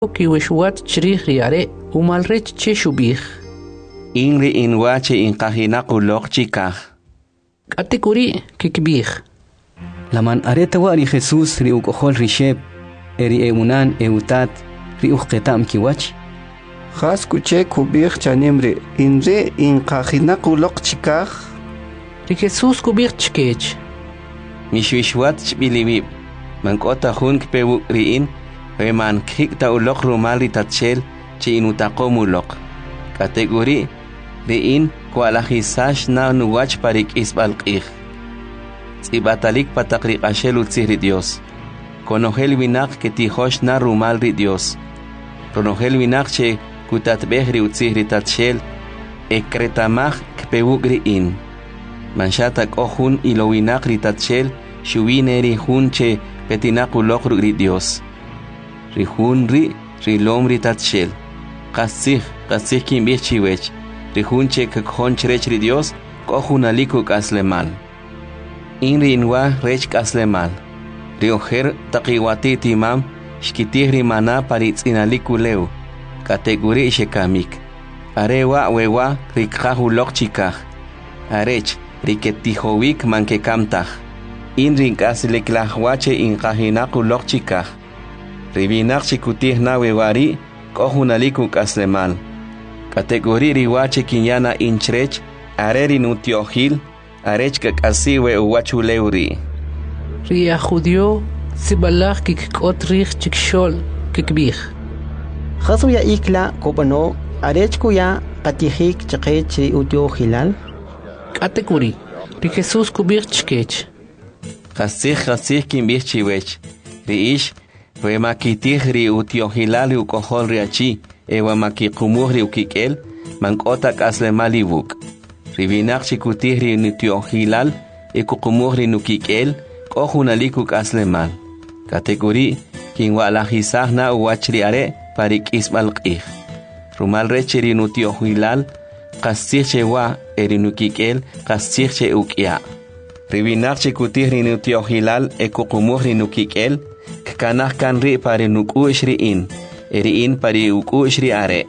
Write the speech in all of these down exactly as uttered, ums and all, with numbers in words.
ki wishwat chrih riare umalrech che shubih. Inri inwache inqahinaquloq chikaj. Katekuri kikbih. Laman areta wari Jesús ri ukohol risheb, eri eunan eutat ri uqetam kiwach. Khas kuche kubih chanimri inri inqahinaquloq chikaj. Ri Jesús kubih chkech. Mishwishwat chbiliwib. Mankota hun kpewu riin. Weman kikta ulok rumal ritachel chi inutaqomulok. Kategori riin kualahisash na nuwach parik isbalqih. Tsibatalik patakrik ashel utzihri Dios. Konogel winak que tijosh na rumal ri Dios. Konogel winak che kutatbehri utzihri tachel ekretamach kpewuk riin. Manshatak ohun ilo winak ritachel shuvineri hun che petinak ulok ri Dios. Rihun ri rilom ri tatshel. Qasih qasih kimbih chiwech. Rihun che kakhon chrech ri Dios kohun aliku kaslemal. Inri inwa rech kaslemal. Rioher taqiwati timam shkitih ri mana paritz inaliku leu. Kategori shekamik. Arewa wewa rikhahu lok chikaj. Arech riketihowik mankekamtaj. Inri kaslik lahwache inkahinaku lok chikaj. Ribinak chikutih na wewari kohunaliku kaslemal. Kategori riwache kinyana inchrech areri nutiohil arech kakasiwe uwachuleuri. Ria judio sibalach kikot rich chikshol kikbih. Khasuya ikla kopano arech kuya katihik chakech ri utiohilal. Kategori ri Jesús kubih chkech. Khasih khasih kimbih chiwech. Riish we makitih ri utiohilali ukohol riachi, ewa makikumuh ukikel, mankota kaslemali buk. Ribinak chikutih ri utiohilal, ekukumuh ri nukikel, kohunaliku kaslemal. Kategori, kinwalahisah na uwachriare parik isbalqih. Rumal reche ri utiohilal, kasih chewa eri nukikel, kasih che ukia. Ribinak chikutih ri utiohilal, ekukumuh ri nukikel, kanah kanri pare nukush riin, eriin pare ukush riare.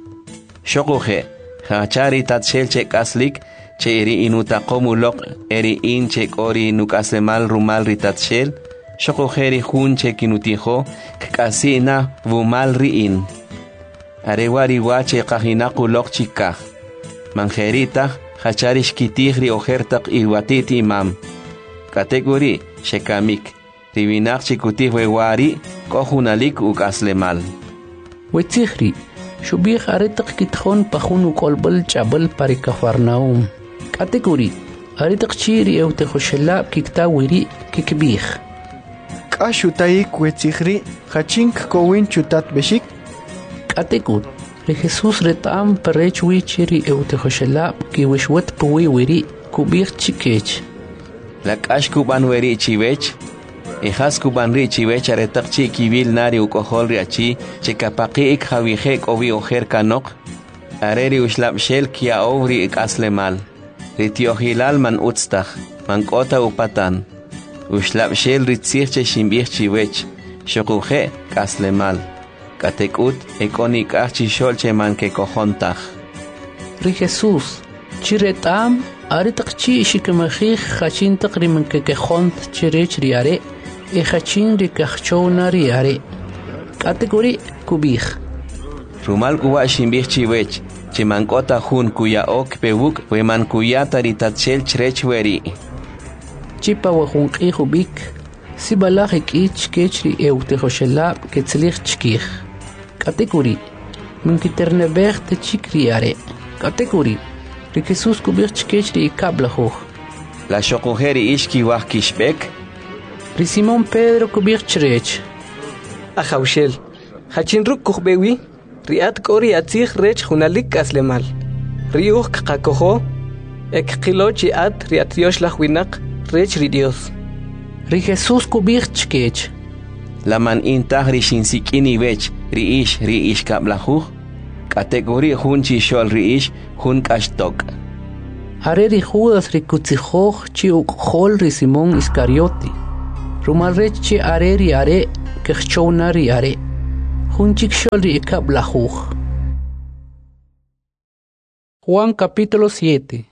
Shokuhe, hachari tatshel che kaslik, che eri inutaqomulok, eriin che kori nukasemal rumal ritatshel, shokuhe ri hun che kinutijo, kasina vumal riin. Arewari wache kahinakulok chikah. Manjerita, hachari shkitih ri ojertak iwatiti imam. Kategori, shekamik. Ribinak chikutih wewari kohunalik ukaslemal. Wetzihri, shubih aretak kitkhon pahun ukolbal chabal parikafarnaum. Kategori, aretak chiri eutehoshelab kikta wiri kikbih. Kashutaik wetzihri, hachink kowin chutat beshik. Kategori, re Jesús retam parech wichiri eutehoshelab ki wishwet puwi wiri kubih chikech. La kash kuban wiri chivech. Ijas kuban ri chiwech aretak chi kibil nari ukohol riachi chekapaki ik hawihek ovi ojer kanok areri ushlab shel kia ovri ik aslemal ritiohilal man utstaj man kota upatan ushlab shel ritzich che shimbih chiwech shokuhe kaslemal katekut ekonik achi shol che man ke kohontaj. Ri Jesús chiretam aretak chi shikemajih hachin takrimen ke kehont chirech riare Ejachin rikachona riare. Kategori kubih. Rumal kuwa shimbih chiwech, chimankota hun kuya ok pewuk, weman kuya taritachel chrechweri. Chipa wahun ihubik, sibalach ich kechri eutehoshelab ketzlich chkich. Kategori. Minkiternebech te chikriare. Kategori. Ri Jesús kubih chkechri ikablahuch. La shokuheri ishki wah kishbek. Ri Simón Pedro kubih chrech. Ajaushel, hachin ruk kuhbewi, riat kori atzich rech hunalik aslemal. Riuh kakakoho, ek kilochi at riat yosh lahwinak rech ri Dios. Ri Jesús kubih chkech. Laman intah ri shinsikini wech, ri ish ri ish kablahuch. Kategori hun chishol ri ish hun kashtok. Are ri Judas ri kutzijoch chi ukhol ri Simón Iscarioti. Rumalrech chi are ri are kechona ri are. Junchik shol ri ikab la juj. Juan capítulo siete.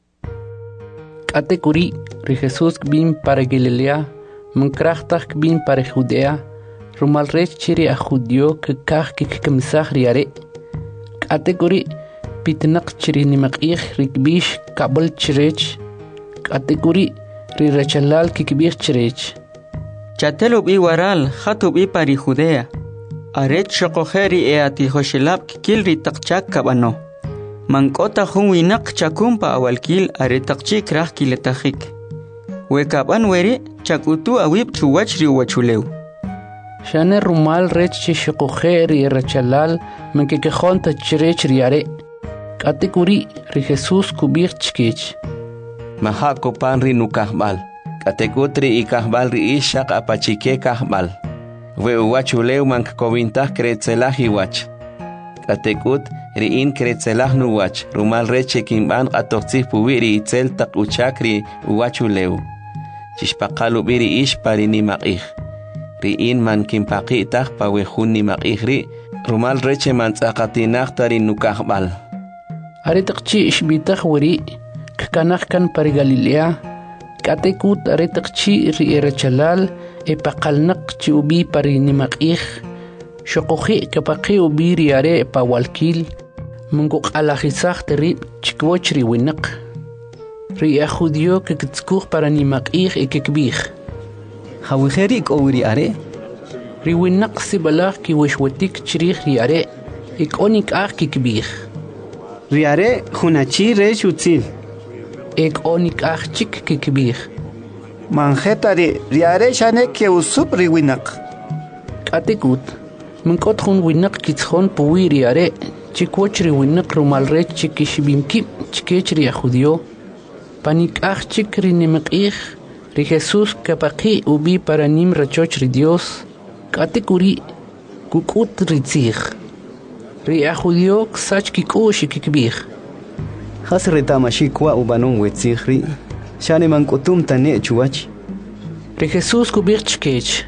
Kate kuri ri Jesús bin para Galilea, mankrachtak bin para Judea, rumal rech chiri a Judio que kach que kamisach riare. Kate kuri pitnak chiri nimakich rikbish kabel chirech. Kate kuri ri rechalal kikbich chirech. Chatelub i waral khatub i pari Judea. Aret shokoheri e ati hoshelab kilri takchak kabano. Mankota hunwinak chakumpa awalkil aretakchi krah kiletahik. Wekaban weri chakutu awib chuwachri wachuleu. Shane rumal rech shokoheri rechalal mankekehonta chirech riare. Katekuri ri Jesus kubich chkich. Mahako panri nukahbal. Katekutri i kahbal ri ishak apachike kahbal. We uwachuleu mank kovintah kretzelah iwach. Katekut riin kretzelah nuwach. Rumal reche kimban atotzih puwiri itzel tak uchakri uwachuleu. Chishpakalu biri ish pari nimakih. Riin man kimpakitah pawehun nimakih ri. Rumal reche man tzakatinah tari nukahbal. Aretakchi ishbitah wari. Kakanah kan pari Galilea. Katekut aretakchi ri erachalal e pakalnak chi ubi pari nimakih. Shokohi kapaki ubi riare pa walkil. Munguk alahisach teri chikwoch ri winak. Ri a Judio que kitskuch para nimakih e kekbih. Hawiheri ik owiri are. Ri winak sibalach ki wishwatik chirich riare. Ik onik ach kekbih. Riare hunachi rech utzil. Ek onik ach chik kekbih. Manjetari riare shane ke usup ri winak. Katekut. Mungkot hun winak kitshon puwi riare. Chikwoch ri winak rumal rech chikishbimki chikech ri a Judio. Panik ach chik ri nimakih. Ri Jesus kapaki ubi para nim rachoch ri Dios. Katekuri kukut ri tzich. Ri a Judio ksach kikush kikbih. Has retamashikwa ubanon wetzihri. Shane mankutum tane chuwach. Ri Jesus kubich chkech.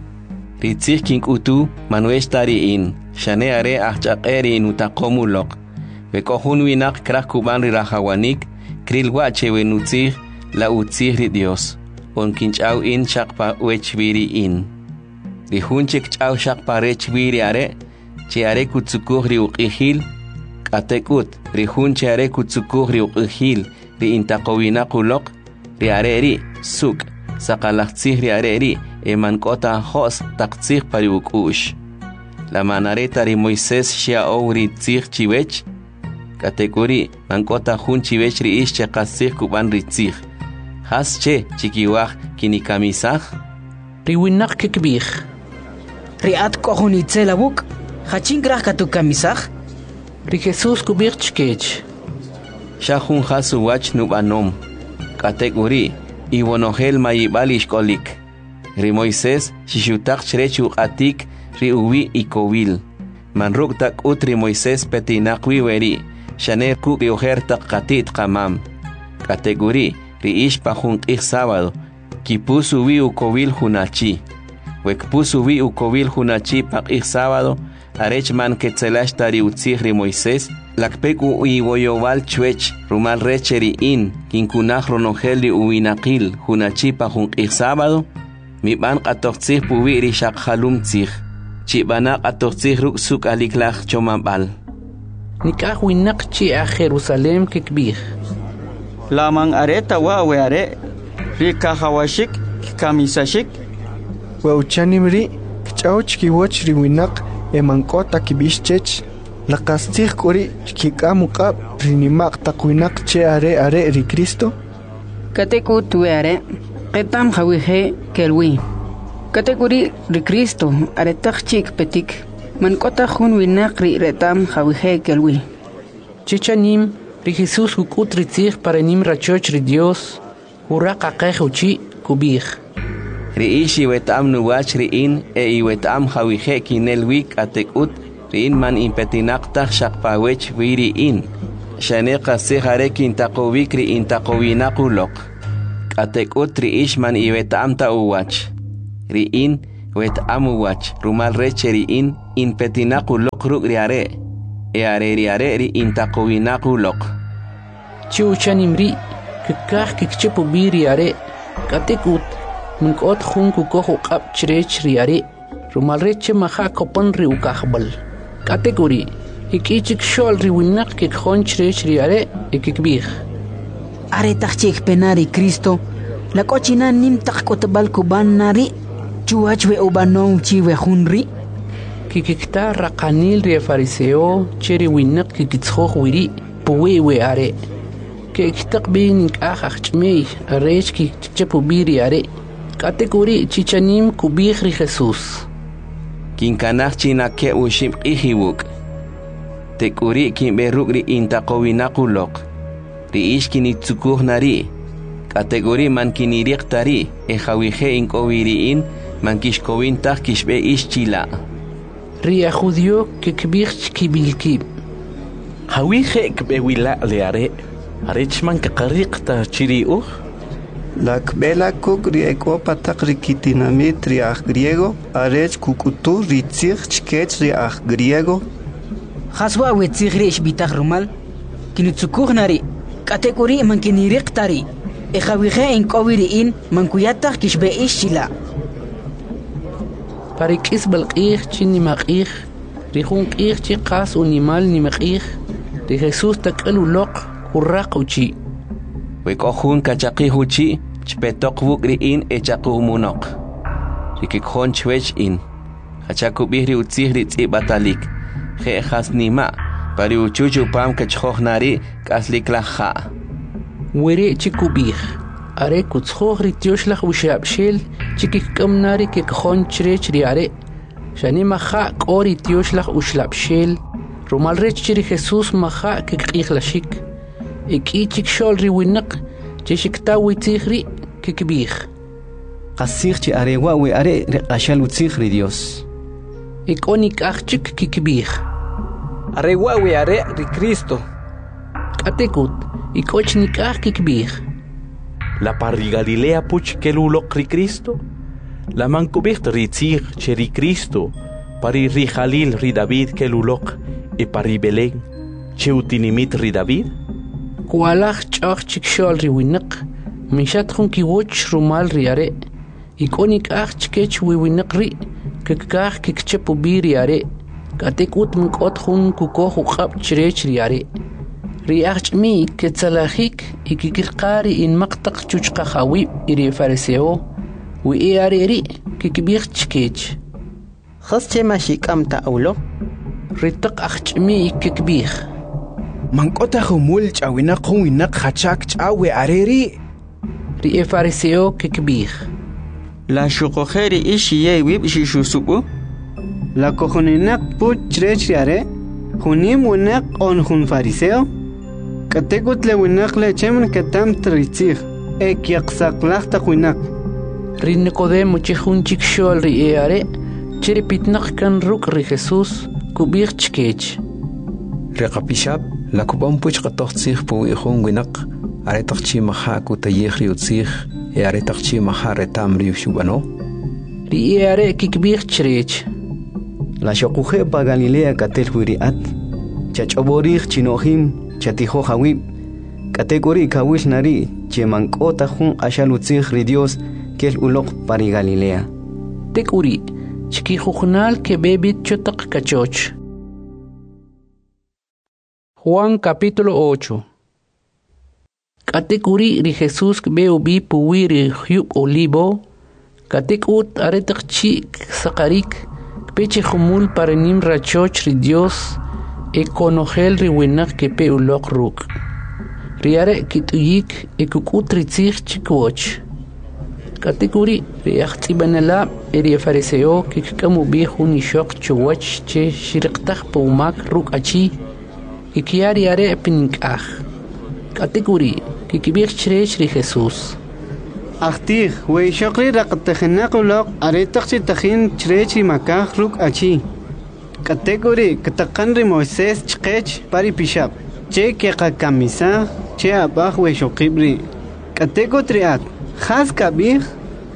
Ri tzih kinkutu manuesh tari in. Shane are achchaqeri in utakomulok. Vekohun winak krah kuban ri rahawanik. Kril wache wenutzih la utzih ri Dios. On kinchau in shakpa wechviri in. Ri hunchik chau shakpa rechviri are. Che are kutsukuh ri uqihil. Katekut ri hunche are kutsukuh ri uqihil. Ri intaqowina kulok. Ri are ri suk. Sakalaktzih ri are ri. Eman kota hos taktzih pari ukush. La manareta ri Moisés shia ou ri tzih chiwech. Katekuri mankota hun chiwech ri ish che katzih kuban ri tzih. Has che chikiwach kinikamisach. Ri winak kekbih. Ri at kohun itzelabuk. Hachin grach katu kamisach. Ri Jesus kubich chkech. Shahun hasu wach nubanom. Katekuri iwonohel mayibalish kolik. Ri Moisés shishutak chrechu atik ri uwi ikowil. Manruk tak utri Moisés petinakwi weri. Shaner ku rioher tak katit kamam. Kategori ri ish pahun ik sábado. Kipusu wi ukowil hunachi. Wekpusu wi ukowil hunachi pak ik sábado. Arech man ketzelash tari utzih ri Moisés. Lakpeku iwoyowal chwech rumal recheri in. Kinkunach ronogel ri uwinakil hunachi pahun ik sábado. Mi ban qatoqtzih puwi ri shakhalum tzih. Chibana qatoqtzih ruk suk aliklach chomambal. Nikah winak chi a Jerusalem kekbih. Laman areta wa we are. Ri kahawashik kamisashik. Wauchanimri kchauch kiwoch ri winak emankota kibishchech. Laqastih kuri kikamuqab ri nimaq taqwinak che are are ri Cristo. Katekut we are. Ketam hawihe kelwi. Kategori ri Cristo aretak chik petik. Man kota hun winak ri retam hawihe kelwi. Chichanim ri Jesus kukut ri tzih para nim rachoch ri Dios. Urak aqeh uchi kubih. Ri ishi wetam nuwach ri in e i wetam hawihe kinelwik atekut ri in man impetinaqtah shakpawech viri in. Shane qasih are kintaqowik ri intaqowinakulok. Katekut ri ishman iwetam ta uwach. Ri in wet amuwach rumal recheri in in petinaku lok ruk riare e are riare ri in takowinaku lok chiuchanimri kikah kikchepu biriare katekut munkot khunku kohu qab chrech riare rumal reche maha kopon ri ukahbal katekuri ikichik shol ri winak kik khon chrech riare ikikbih are tachik penari Cristo la cochina nim tak kotbal kuban nari chuachwe ubanon chiwe hunri kikikta raqanil ri fariseo cheri winak kikitskho wiri puwe are kiktak bin akhachmei arech ki chepu biri are katekuri chichanim kubih ri Jesus kinkanach china ke ushim ihiwuk tekuri kimberuk ri intaqowinakulok ri ishkini tsukuh nari kategori man kiniriq tari e khawije inkowiriin man kishkowin taq kishbe ischila ri judio kikbih kibilki khawije kbewila leare arechman kaqariqta chiriuh la kbela kuk ri ekopa taq ri kitinamit ri aj griego arech kukutu ri tsikh chkech ri aj griego khaswa we tsikhrish bitaq rumal kinutsukuh nari kategori man kiniriq tari e khawije inkowiriin man kuyataq kishbe ischila parikis balqih chini maqih ri khun qih chi qas unimal ni maqih ri Jesus taqalu loq urraquchi wekojun kachaqihuchi chpetok wukriin echaqumunok rikikhon chwech in hachakubih ri utzih ri tz'ibatalik je hasnima pari uchuchu pam kachkhohnari kasliklaha were chikubih are kutzkho ri tioshlah ushabshel chikikkamnari kekhon chrech ri are shani maha qori tioshlah ushlabshel rumal rech chiri Jesus maha kekqikhlashik ikichik shol ri winak chishikta witzihri kikbih qasig chi arewa we are qashal utzihri Dios ikonik achik kikbih arewa we are ri Cristo katekut ikochnik ach kikbih la parri Galilea puch kelulok ri Cristo la mankubicht ri tzig cheri Cristo pari ri Jalil ri David kelulok e pari Belén cheutinimit ri David kualach chach chikshol ri winak mishat khun ki woch rumal ri are ikonik ach chkech wi winak ri kikah kikchepu biri are katekut mkot khun kuko khab chrech ri are ri ach mi ketsalahik ikikirqari in maqtaq chuchqa khawi iri fariseo wi are ri kikbih chkech khas chema shikam ta awlo ritaq ach mi ikikbih mankota khumul chawina khumina khachak chawe areri ri fariseo kikbih la shuqokheri ishiye wib shishusubu la cojonenak puch chrech are hunim winak on hun fariseo katekut le winak le chemen katam tritzig e kyaqsaqlaq ta winak ri Nicodemo chihun chikshol ri are chiri pitnaq kan ruk ri Jesus kubih chkech Reqapishab la kubam puch qatoqtsig pu ihun winak are taqchi maha ku taykhri utsig e are taqchi maha retam ri shubano ri are kikbih chrech la shoquje pa Galilea katel huriat chachoborih chinohim chatijo hawib kategori kawish nari chemankota hun ashalutzig ri Dios kel uloq pari Galilea tekuri chikijujnal ke bebit chotaq kachoch Juan capítulo ocho. Katekuri ri Jesus beu bi puwiri hyub olivo. Katekut aretak chik sakarik. Peche humul parenim rachoch ri Dios. E konogel ri winak ke pe ulok ruk. Riare kituyik e kukut ri tzich chikwoch. Katekuri ri achtibanala e ri fariseo kikamu bi huni shok chuwach che shiriktak pumak ruk achi. Ikiari are pinkach. Kategori kikibir chrech ri Jesus. Achtig we shokri raqtakhnaquloq aretaqchi takhin chrech ri makach ruk achi. Kategori kataqan ri Moisés chqech pari pishab. Che ke kamisa che abaj we shokibri. Kategotri at khas kabir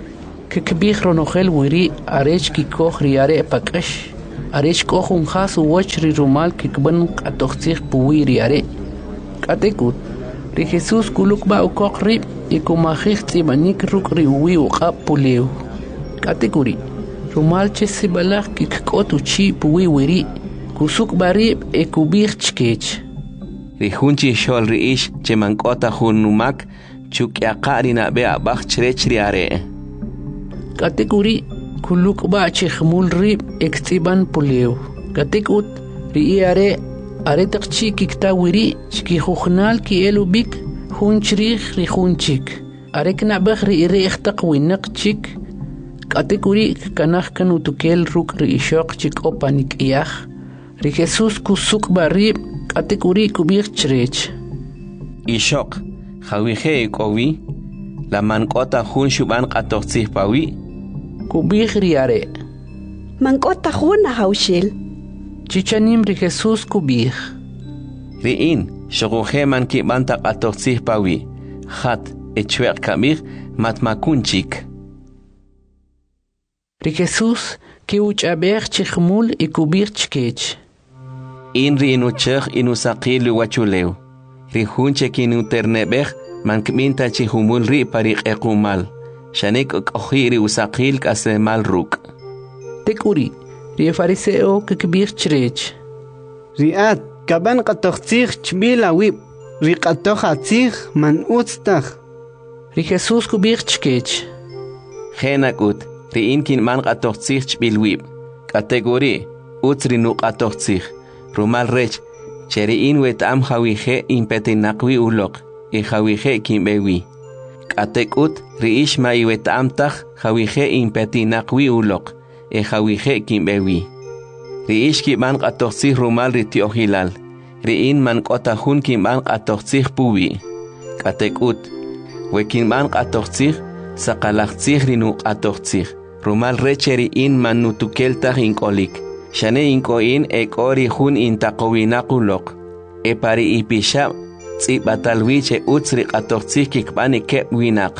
ككبيخ رونوخل ويري أريج كي كوخ رياري باكش أريج كوخ ونخاس ووشري رومال ككبن أتوخسيخ بوي رياري كاتيكوت ري خيسوس كولوك باو كوخ ريب يكو ماخيخ تيبانيك روك ريوي وقاب بوليو كاتيكوري رومال تشسي بلاخ ككوتو تشي بوي ويري كوسوك باريب اكو بيخ تشكيش ريخونشي شول ريش جمان كوتا خون نوماك چوك يقاري نابي أباخ چريچ رياري كاتيكوري كلوك با چخمول ريب اكتبان بوليو كاتيكوت رياري أريتق چي كيكتا ويري چكي خوخنال كي إلو بيك خونچريخ ريخونچيك أريك نابخ ريري اختق وينق چيك كاتيكوري كناخ كنو توكيل روك ريشوق چيك أوبانيك إياخ ري خيسوس كوسوك باريب كاتيكوري كوبيخ چريچ إيشوق خويخي كوي لمن قوتا خون شبان قطوخسيح باوي كوبيخ رياري من قوتا خون هاوشيل چيچانيم ري خيسوس كوبيخ ريين شغوخي من كي بانتا قطوخسيح باوي خط اتشويق كاميخ ماتماكون چيك ري خيسوس كي وچابيخ چخمول اكوبيخ چكيچ إن رينو چخ إنو ساقيل وچوليو ريخونچه كينو ترنبخ من كمينتا چي همول ري پريق اقومال شانيك اقوخي ري وساقيل كاسمال روك تكوري ري فاريسيو ككبيخ چريچ ريات كبان قطوخسيخ چبيلا ويب ري قطوخاتسيخ من اوتستخ ري خيسوس كوبيخ چكيچ خيناك اوت ري إن كين من قطوخسيخ چبيل ويب كاتيجوري اوت ري نو قطوخسيخ رومال ريچ چري إن ويت ام خويخي إن بتي نقوي أولوق إي خويخي كين بيوي كاتيك اوت ريش ما يويت ام تخ خويخي إن بتي نقوي أولوق إي خويخي كين بيوي ريش كي من قطوخسيخ رومال ري تيوخيلال ري إن من قطاخون كي من قطوخسيخ بوي كاتيك اوت وكين من قطوخسيخ سقالاخسيخ ري نو قطوخسيخ رومال ريچري إن من نوتوكيل تخ إن كوليك شانه إنكو إن إكوري خون إن تقوينا قلوق إباري إبشاب تسي بطلويچه أتسري قطوخسيخ كيكباني كيب ويناق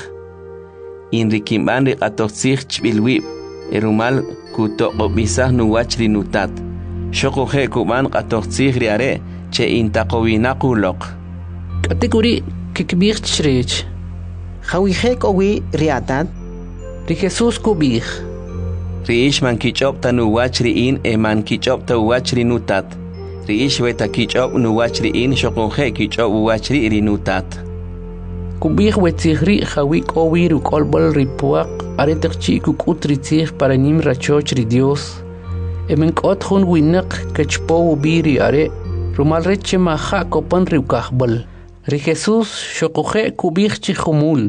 إن ريكيبان ري قطوخسيخ چبيلويب إرومال كوتو قبيساه نواچري نوتات شوكو خي كوبان قطوخسيخ رياري چه إن تقوينا قلوق كاتيكوري ككبيخ چريچ خوي خيك أوي رياتات ري خيسوس كوبيخ ريش من كيچوب تا نواچري إن إي من كيچوب تا واچري نوتات ريش ويتا كيچوب نواچري إن شوكو خي كيچوب واچري ري نوتات كوبيخ وتيخري خويك أوي رو كولبل ريبواق أريتق چيكو كوت ريتيخ بارانيم رachوچ ري ديوس إمن كوت خون وينق كچپو وبيري أري رومال ريچ ما خا كوبن ريو كاخبل ري خيسوس شوكو خي كوبيخ چي خمول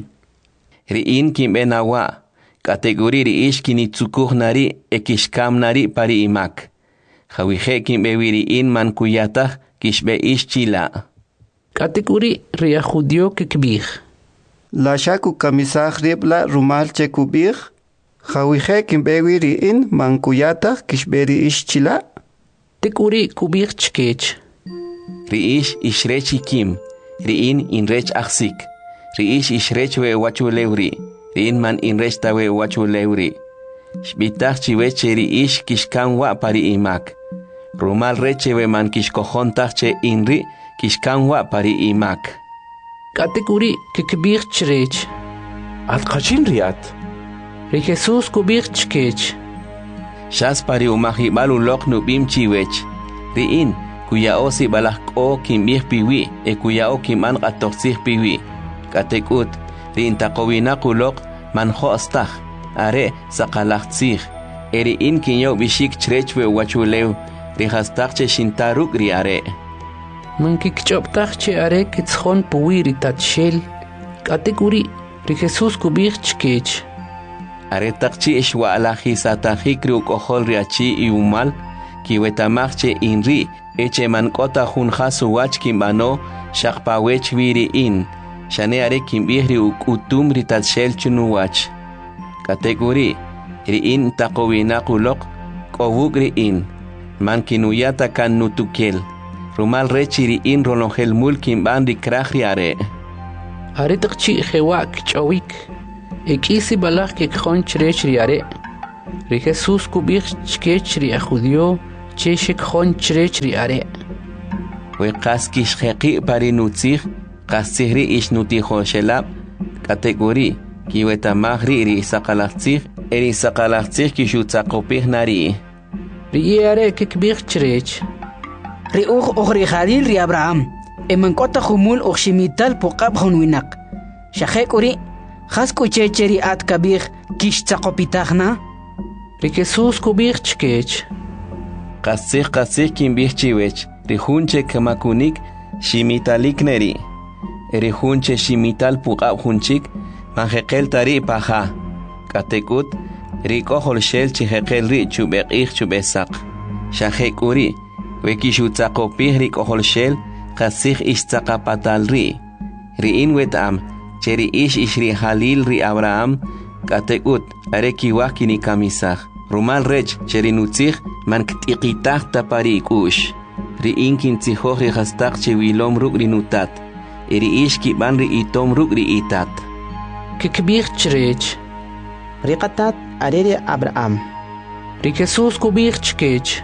ري إن كيم بناوا كاتيجوري ريش كيني تسوكوخ ناري اكيشكام ناري باري إماك خويخي كيم بيويري إن من كوياتخ كيش بيش چيلا كاتيجوري ريا خوديو ككبيخ لا شاكو كميساخ ريبلا رومال چكوبيخ خويخي كيم بيويري إن من كوياتخ كيش بيري إش چيلا تكوري كوبيخ چكيچ ريش إشريچي كيم ريين إن ريچ أخسيك ريش إشريچ ويواتو ليوري رين من إن رشتا وي واتو ليوري شبيتاخ چي وي چيري إش كيشكان وا پاري إيماك رومال ريچي وي من كيشكوخون تاخ چي إن ري كيشكان وا پاري إيماك كاتيكوري ككبيخ چريچ أتقاشين ريات ري خيسوس كوبيخ چكيچ شاس پاري وماخي بالو لوق نوبيم چي ويچ رين كويا أوسي بلاخ كو كيم بيخ بيوي إي كويا أو كيم أن قطوخسيخ بيوي كاتيكوت رين تقوينا قلوق من خو استخ أري سقالاخسيخ إري إن كينيو بيشيك چريچ ووچو ليو ري خستاخ چه شنتاروك ري أري من كي كچوبتاخ چه أري كتسخون بوي ري تاتشيل كاتيكوري ري خيسوس كوبيخ چكيچ أري تقچي إشوا ألاخي ساتاخيك ريوك أخول رياچي إيومال كي وتاماخ چه إن ري إيچه من قوتا خون خاسو واچ كيم بانو شاق باويچ ويري إن شانه أري كيم بيهري وكتوم ري تاتشيل چنو واچ كاتيجوري ري إن تقوينا قلوق كووك ري إن من كنوياتا كان نوتوكيل رومال ريچي ري إن رولونخيل مول كيم بان ري كراخ ري أري أري تقچي خواك چويك ekisi balach ke khon chrech riare ri Jesus kubich chkech ri ajudio cheshek khon chrech riare we qaskish khaqi parinutzig qasihri ishnuti khoshelab kategori kiweta magri ri saqalachtig eri saqalachtig kishutzaqopih nari riare ke kbich chrech ri uch ogri khalil ri Abraham eman kota khumul okhshimital poqab khonwinak shaqek uri khasku checheri at kabir kish tsaqopitagna ri Jesus kubich chkech qasih qasih kimbich chiwech ri hunche kamakunik shimitalik neri eri hunche shimital puqab hunchik manjeqel tari paja katekut ri kohol shel chijeqel ri chubeqih chubesaq shaqek uri wekishutzaqopih ri kohol shel qasih istzaqapatal ri ri inwetam cheri ish ishri halil ri Abraham katekut areki wakini kamisah rumal rech cheri nutzig man ktiqitah tapari kush ri inkin tzihoj ri hastaq chewilom ruk ri nutat eri ish kiban ri itom ruk ri itat kikbich chrech ri qatat areri Abraham ri Jesus kubich chkech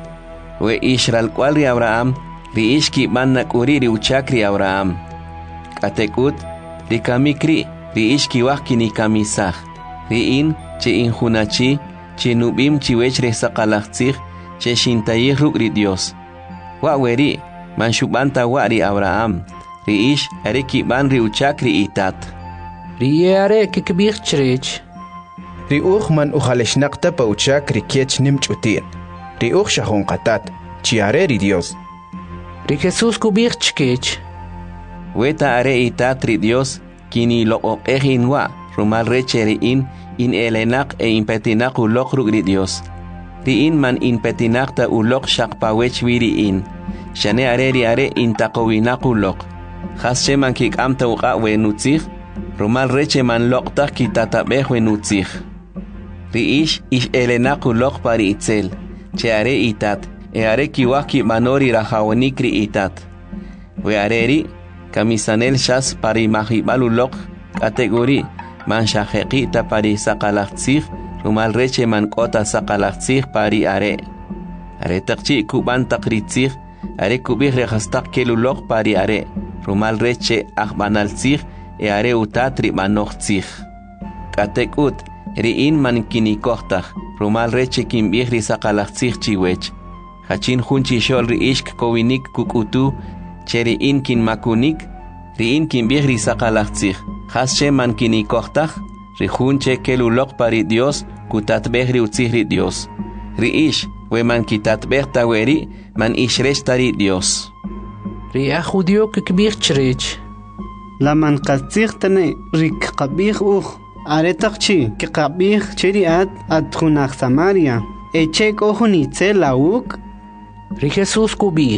we ishral kwal ri Abraham ri ish kiban nakuri ri uchak ri Abraham katekut ri kamikri ri ish kiwakini kamisah ri in che injunachi che nubim chiwech re saqalachtzig che shintayih ruk ri Dios wa weri man shubanta wa ri Abraham ri ish are kiban ri uchak ri itat riare kikbich chrech ri uch man ujaleshnaqta pa uchak ri kech nimchutir ri uch shahon qatat chiare ri Dios ri Jesus kubich chkech weta are itat ri Dios kini loqoqehin wa rumal recheri in in elenak e impetinak ulok ruk ri Dios ri in man impetinak ta ulok shaqpawech wiri in shane are ri are intaqowinak ulok khasche man kik amta uqa we nutzig rumal reche man loqta kitatabeh we nutzig ri ish ish elenak ulok pari itzel che are itat e are kiwaki manori rahawonik ri itat we are ri kamisanel shas pari mahibal ulok kategori man shajeqi ta pari saqalachtzig rumal reche man kota saqalachtzig pari are are taqchi kuban taqritzig are kubih rehastaq kelulok pari are rumal reche akhbanaltzig e are utatri manochtzig katekut riin man kinikohtag rumal reche kimbih ri saqalachtzig chiwech hachin hunchi shol ri ishk kowinik kukutu cheri in kin makunik riin kimbih ri saqalachtzig hasche man kinikohtag ri hunche kelulok pari Dios kutatbeh ri utzig ri Dios ri ish we man kitatbeh taweri man ishresh tari Dios ri ajudio kikbich chrech la man qatzig tane rik qabih uch aretaqchi ki qabih cheriat atkhunaq Samaria eche kohuni tselawuk ri Jesus kubich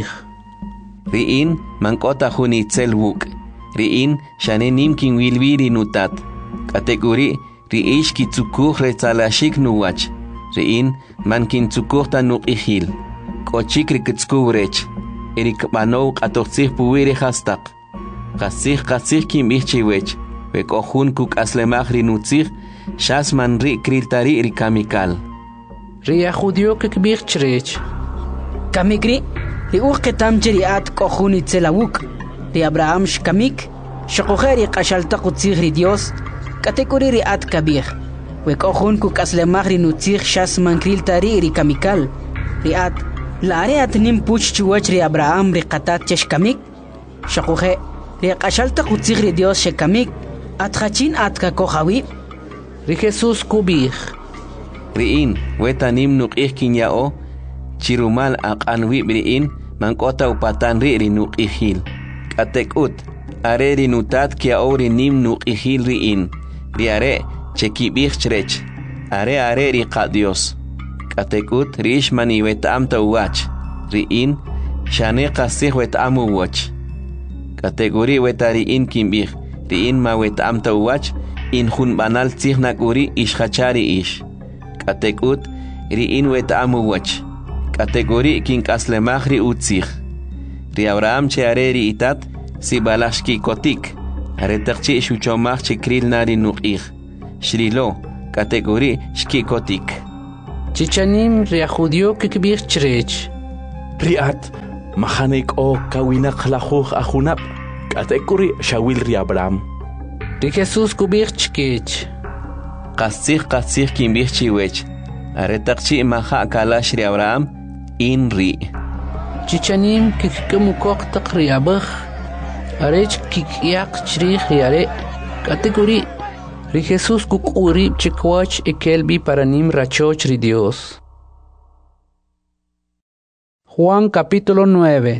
riin man kota huni tselwuk riin shane nimkin wilwiri nutat kategori ri ish kitzukuh retzalashik nuwach riin man kin tzukuh ta nuqihil kochik rikitskuvrech erik banow qatoqtzig puwiri hastaq qasih qasih kimbih chiwech we kohun kuk aslemaj ri nutzig shas man ri kriltari ri kamikal ri ajudio kikbich chrech kamikri ri uch ketam cheri at kohuni tselawuk ri Abraham shkamik shaqokheri qashalta qutzig ri Dios kategori ri at kabir we kohun kuk aslemaj ri nutzig shas man kriltari ri kamikal ri at lare at nim puch chiwach ri Abraham ri qatat cheshkamik shaqokhe ri qashalta qutzig ri Dios shekamik at khachin at ka kohawi ri Jesus kubich riin wetanim nuqih kinyao chirumal aqanwi briin man kota upatan ri ri nuqihil katekut are ri nutat kia ori nim nuqihil riin ri are chekibich chrech are are ri qadios katekut rish mani wetam ta wach riin shane qasih wetam wach kategori wetari in kimbih riin ma wetam ta wach in hun banal tzihnak uri ishachari ish katekut riin wetam wach kategori kin kaslemahri utzig ri Abraham che are ri itat si balashki kotik are taqchi shuchomach che kril nari nuqih shrilo category shkikotik. Chichanim ria judio kikbir chrech. Riat mahanek o kawinak lahuj ajunap category shawil ri Abraham. Ri Jesús kubir chkech. Qasih qasih kimbir chiwech. Aretaqchi maha kalash ri Abraham in ri. Chichanim kikkumukok taqri abakh. Arech kikyak chrih yare category ri Jesús kukuri chikwach ekelbi paranim rachoch ri Dios. Juan capítulo nueve.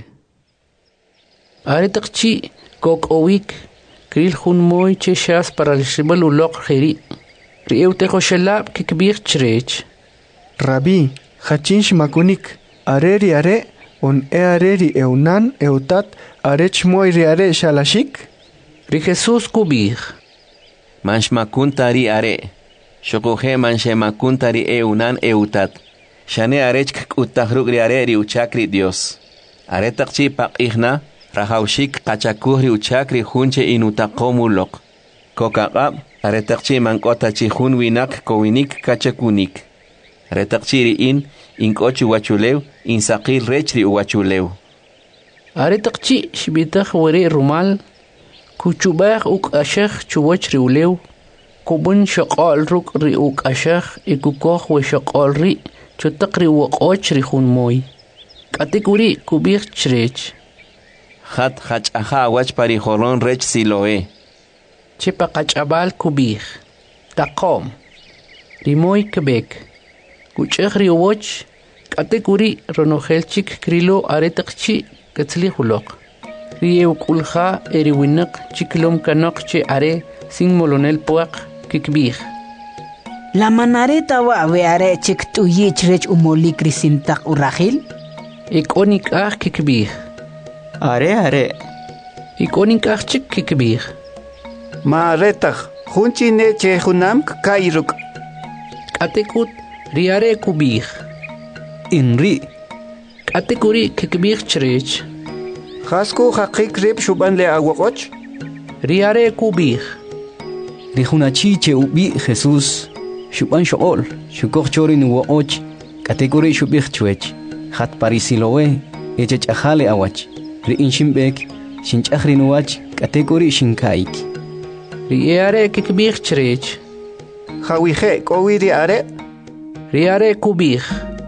Aretaqchi kok owik kril hun moy cheshas para el shibal ulok khiri. Ri eutejo shelab kikbir chrech. Rabbi, hachin shmakunik, areri are, on e areri eunan eutat, arech moiri are shalashik? Ri Jesús kubir. Manshmakuntari are. Shokohe manshemakuntari eunan eutat. Shane arech kutahrugri are ri uchakri Dios. Are takchi pakihna, rahaushik kachakuhri uchakri hunche inutakomulok. Kokaqab, are takchi mankota chihun winak kowinik kachakunik. Retaqchiri in inkochi wachulew in saqil rechri wachulew. Aretaqchi shbitakh wari rumal kuchubakh uk ashakh chuwachri ulew kubun shaqal ruk ri uk ashakh ikukokh we shaqal ri chutaqri waqochri khun moy katikuri kubir chrech khat khach aha wach pari khoron rech siloe chipa qachabal kubir taqom rimoy kebek kuchri woch katikuri ronohelchik krilo aretaqchi katzli hulok rieu kulha eriwinak chiklom kanok che are sin molonel puak kikbir la manareta wa we are chik tu yichrech umoli krisintak urahil ikonik ah kikbir are are ikonik ah chik kikbir ma retag hunchi ne che hunam kairuk katikut riare kubir inri katikuri kikbir chrech Khasku haqik rib shuban le awoch riare kubir rihunachi che ubi Jesús shuban shool shukok chorin woch kategori shubich chwech hat parisilowe echech ahale awach ri inshimbek shinchahrin wach kategori shinkaik riare kikbir chrech Hawihe kowiri are riare kubir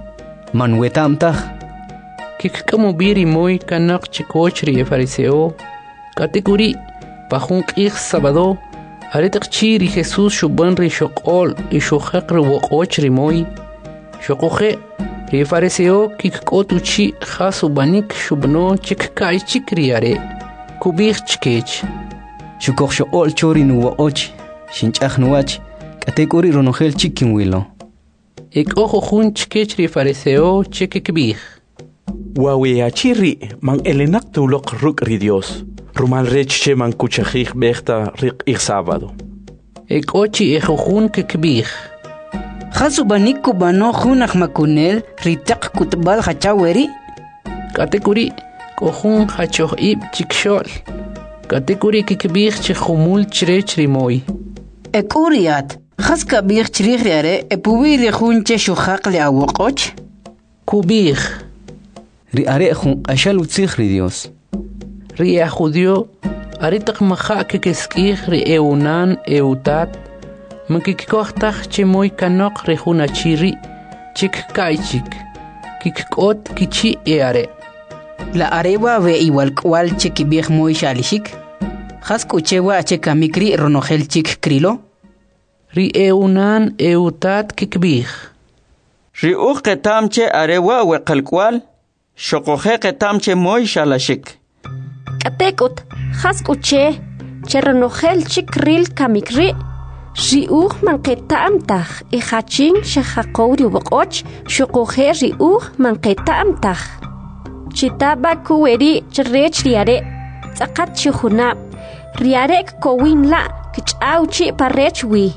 manwetamtah kikkamu biri moy kanak chikochri fariseo kategori pahun qih sabado aretaqchi ri Jesús shuban ri shoqol i shokhaqri woqochri moy shoqoje ri fariseo kikkotuchi khasubanik shubno chikkai chikriare kubir chkech shukok shool chorin woch shinchahnuach kategori ronohel chikinwilo ek ojo hun chkech ri fariseo chikikbir Waweachiri man elenak tulok ruk ri Dios. Rumal reche man kuchajik bechta rik ik sábado. Ek ochi ejojun kekbir. Khasubanik kubano junach makunel ritak kutbal hachaweri. Kategori kohun hachoh ib chikshol. Kategori kekbir chehumul chrech rimoy. Ek uriat. Khas kabir chrikhare epuwi rehun cheshukhaq le awoqoch. Kubir. ri are khun ashal utzikh ri Dios ri judio aritak maha kekeskih ri eunan eutat mkikkohtach chimoy kanok ri hunachiri chik kaichik kikkot kichi eare la arewa ve igual kwal chikibih moy shalishik khas kuchewa chekamikri ronohel chik krilo ri eunan eutat kikbih ri uqetam che arewa we qalkwal Shokoje ketamche moy shalashik. Katekut, haskuche, chernohel chikril kamikri, riuh man ketamtach, e hachin shahakori wokoch, shokoje riuh man ketamtach. Chitaba kuweri cherech riare, zakat chuhunab, riarek kowin la, kichauchi parechwi.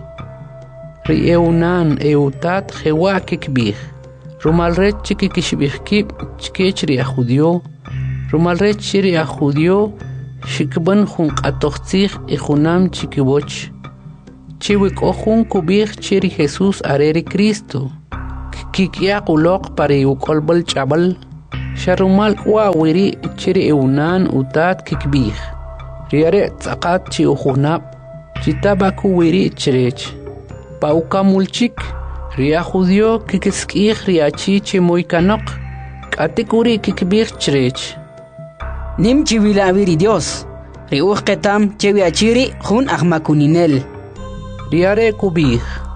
Rieunan eutat hewa kikbih. Rumalret chiki kishbihki chkechri a judio Rumalret chiri a judio shikban jun qatoqtij e junam chikiboch chiwik ojun kubih chiri Jesús areri Cristo. Kikia ulok pari ukolbal chabal. Sharumal wa wiri chiri eunan utat kikbih. Riare tsakat chi ujunap. Chitabaku wiri chirech. Pauka mulchik. Ria judio kikiskih riachi chimoy kanok. Katikuri kikbih chirech. Nim chiwila wiri Dios. Riuh ketam chewi achiri hun ahmakuninel. Riare kubih.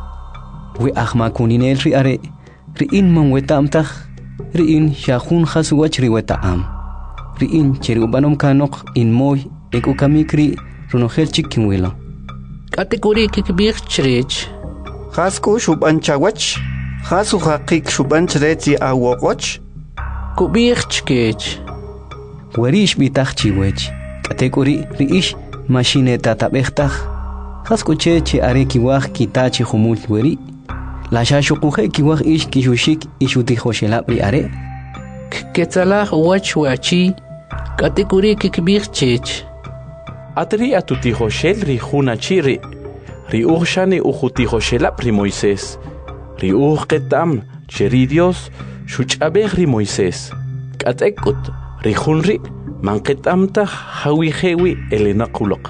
We ahmakuninel riare. Riin man wetam tah. Riin shahun khasuwach riwetaam. Riin cheri ubanom kanok in moy ek ukamikri runohel chikin wila. Kategori kikbih chirech. Khasku shuban chawach. Khasu hakik shuban chireti awokoch. Kubih chkech. Werish bitach chiwech. Kategori riish machine tatabechtaj. Khaskuche che are kiwaj kitachi humul weri. La shashukuhe kiwaj ish kishushik ishuti hoshelab ri are. Ketzalah wach wachi. Kategori kikbih chech. Atri atuti hoshel ri hunachiri. Ri urshani uhuti hoshelab ri Moisés. Ri urketam cheri Dios shuchabeh ri Moisés. Katekut ri hunri. Manketamta hawi hewi elenakulok.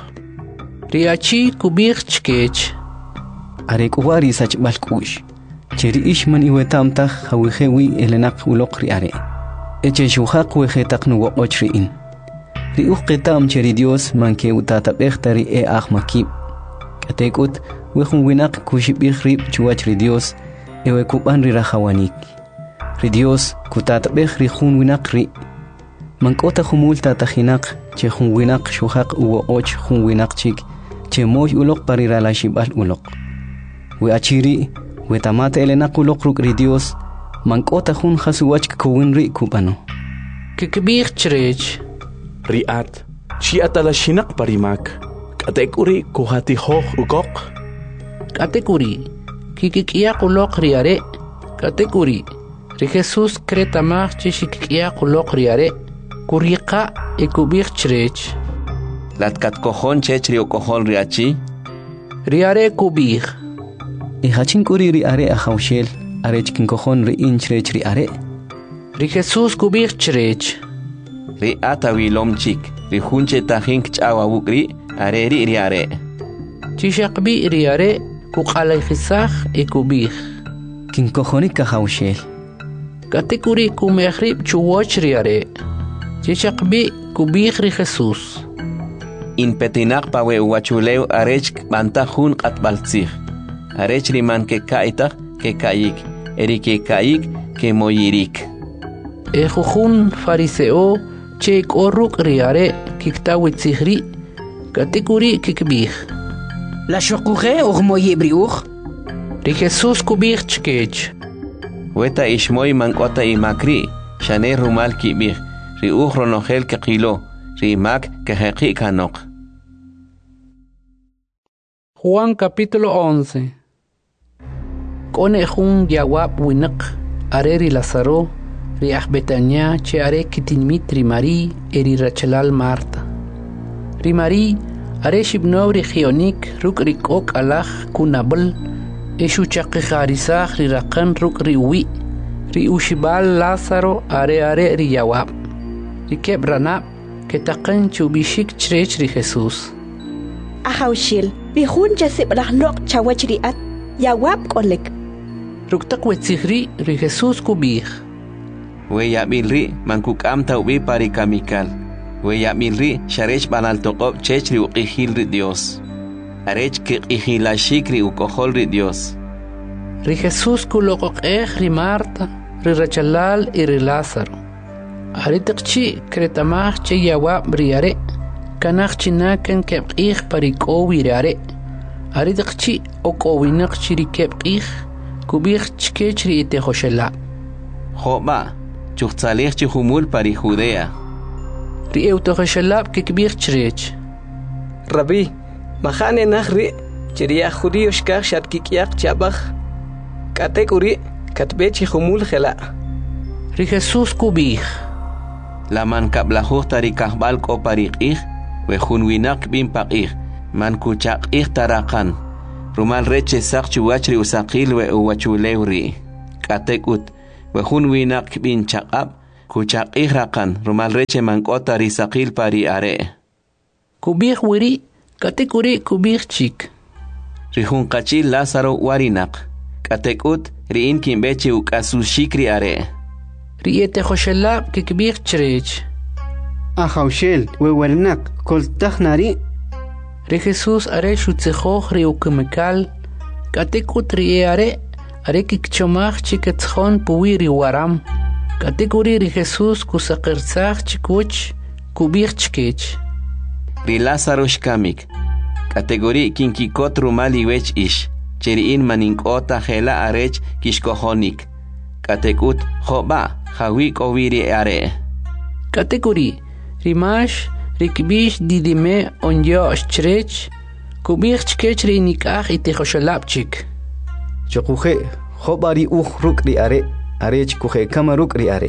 Riachi kubih chkech. Are kuwari sach balkush. Cheri ishman iwetamta hawi hewi elenakulok ri are. Eche shuhaq wehetak nuwo ochriin. Ri uqetam cheri Dios manke utata behtari e ahmakib. Katekut wehun winak kushibih rib chuach ri Dios ewe kuban ri rahawanik. Ri Dios kutata beh ri hun winak ri. Mankota humul tatahinak che hun winak shuhaq uwo och hun winak chik che moy ulok parira la shibal ulok. We achiri we tamata elenak ulok ruk ri Dios mankota hun khasuwach kuwin ri kubano. Kikbih chirech. Riat chi atala shinak parimak. Kategori kuhati hoch ugok. Kategori kikikia ulok riare. Kategori ri Jesus kretamach che shikikia ulok riare. Kuriqa ekubih chirech. Latkat kohon chechri o kohon riachi. Riare kubih. E hachin kuri riare a haushel. Are chikin kohon ri in chirech riare. Ri Jesus kubih chirech. Ri atawilom chik. Ri hunche tahin kchawa wukri. Are ri riare. Chishakbi riare. Kukalay khisach ekubih. Kin kohonik ka haushel. Kategori kumehrib chuwach riare. Chishakbi kubih ri Jesus. In petinak pawe uachuleu arech bantahun atbaltzih. Arech riman ke kaitak ke kaik. Eri ke kaik ke moyirik. Ejujun fariseo chek oruk riare kiktawitzihri. Kategori kikbih. La shokuhe og moyibri ug. Ri Jesus kubih chkech. Weta ishmoy mankota imakri. Shane rumal kibih. Ri uhronohel ke qilo. Ri mak ke heqi kanok. Juan capítulo once. Kone jun yawab winak. Are ri Lazaro. Ri Betania che are kitinmit ri Mari eri Rachelal Marta. Ri Mari are shibno ri Chionik ruk ri kok alach kunabel. Eshu chaqi kharisach ri raqan ruk ri uwi. Ri ushibal Lazaro are are ri yawab. Ri kebrana que taqan chubishik chirech ri Jesus. Ahaushil, bihun jasib rahnok chawach riat, yawab kolek. Ruktak wetzihri ri Jesus kubih. We yabilri mankukam taubi pari kamikal. We yabilri sharech banal toqob chech ri uqihil ri Dios. Arech ki qihilashik ri ukohol ri Dios. Ri Jesus kulokok eh ri Marta, ri Rachelal y ri Lázaro. Aritakchi kretamach che yawab riare. Kanach chinakan kebqih parikowi riare. Aritakchi okowinak chiri kebqih. Kubih chkech ri ite hoshela. Joba, chuchtzalech chihumul pari Judea. Ri eutohoshelab kikbih chirech. Rabbi, mahane nahri chiriya judío shkach shatkikiak chabach. Katek uri katbe chihumul khela. Ri Jesus kubih. La man kablahuh tari kahbal ko pariqih. We hun winak bin paqih. Man kuchaqih tarakan. rumal reche sak chuwachri usaqil we uwachulewri katekut we hun winak bin chaqab kuchaq ihraqan rumal reche mankota risaqil pari are kubih wiri katekuri kubih chik rihun qachil Lázaro warinaq katekut riin kimbeche ukasushikri are riete khoshelab kikbih chrech ahawshel we wernak koltahnari Ri Jesús are shutzejoj ri ukemekal katekut ri are are kikchomaj chiketzjon puwi ri waram katekuri ri Jesús kusaqerzaj chikuch kubij chkech ri Lázaro shkamik kategori kinkikot rumali wech ish cheriin maninkota jela arech kishkojonik katekut joba jawi kowiri are kategori rimash Rikbish didime onyo chrech kubich chkech ri nikaj itejoshalapchik chokuje hobari uj ruk ri are arech kuje kamaruk ri are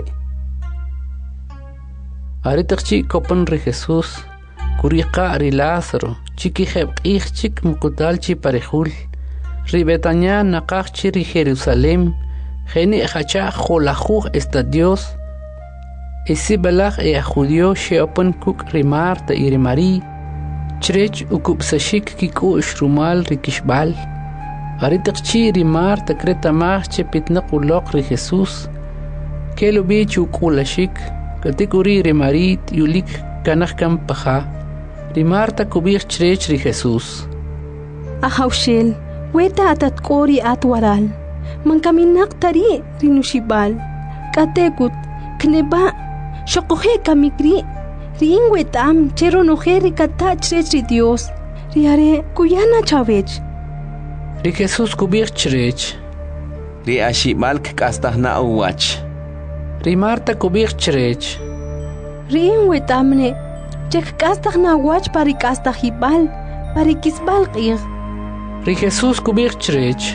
are tachchi kopan ri Jesús kuriqa ri Lázaro chiki heb ichchik mukutalchi parejul ri Betania naqachchi ri Jerusalem geni hacha jolajuj estadios Esi balach e a judío sheopan kuk rimar ta irimari chrech ukup sashik kiku shrumal rikishbal aritakchi rimar ta kreta mach che pitnaq uloq ri Jesús kelo bich ukulashik katikuri rimarit yulik kanaj kam paja rimar ta kubir chrech ri Jesús ahawshel weta atat kori atwaral man kaminak tari rinushibal katekut kneba Shokoje kamikri, ringwetam, chero nojeri katach ri Dios, riare kuyana chavech. Ri Jesús kubir chrech. Ri ashimalk kastahna uwach. Ri Marta kubir chrech. Ringwetamne, chek kastahna wach pari kastahibal, pari kisbal qir. Ri Jesús kubir chrech.